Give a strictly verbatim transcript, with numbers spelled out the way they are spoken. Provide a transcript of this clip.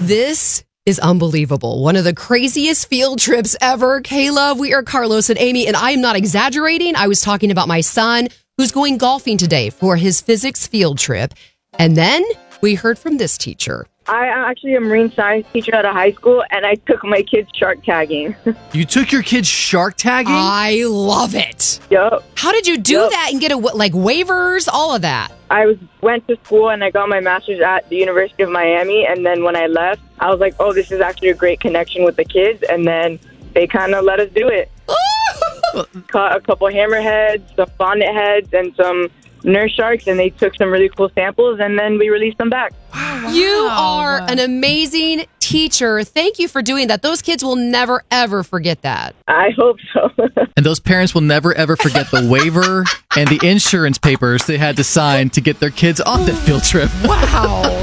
This is unbelievable. One of the craziest field trips ever. K-Love, we are Carlos and Amy, and I am not exaggerating. I was talking about my son who's going golfing today for his physics field trip. And then we heard from this teacher. I actually am a marine science teacher at a high school, and I took my kids shark tagging. You took your kids shark tagging? I love it. Yup. How did you do Yep. that and get a, like waivers, all of that? I was went to school, and I got my master's at the University of Miami, and then when I left, I was like, oh, this is actually a great connection with the kids, and then they kind of let us do it. Caught a couple hammerheads, some bonnet heads, and some nurse sharks, and they took some really cool samples, and then we released them back. Wow. You are an amazing teacher. Thank you for doing that. Those kids will never, ever forget that. I hope so. And those parents will never, ever forget the waiver and the insurance papers they had to sign to get their kids on that field trip. Wow.